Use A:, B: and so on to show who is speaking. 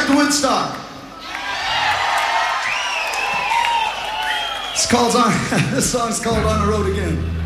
A: to Woodstock? This song's called On the Road Again.